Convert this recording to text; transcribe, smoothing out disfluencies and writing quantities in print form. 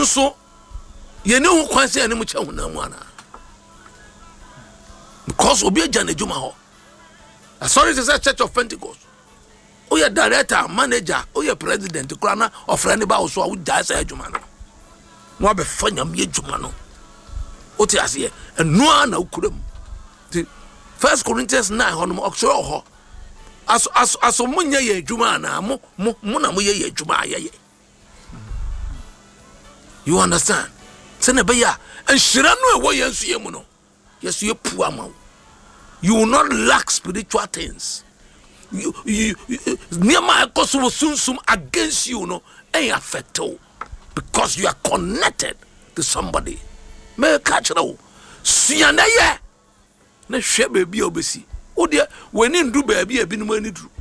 nso ye ne hu kwan se ne mu che honam ana because obi agya na djuma ho sorry to say Church of Pentecost o ye director manager o ye president kura na ofre ne ba wo so a wo gya sa adwuma no mo abe fanyam ye djuma no o ti ase enu ana ukuram ti 1 Corinthians 9 hono oksoro ho aso munya ye adwuma na mo na mo ye adwuma ayeye. You understand? Sene be ya enhira no e wo yensu ye mu no yesu ye pu ama. You will not lack spiritual things. You Nehemiah koso sunsum against you no ain't affect you because you are connected to somebody. Me catch no suya na ye na hwe baby obesi wo de wani ndu baby abi no mani dru